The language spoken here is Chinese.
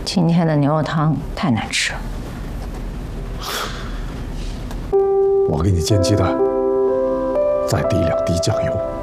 今天的牛肉汤太难吃了。 我给你煎鸡蛋，再滴2滴酱油。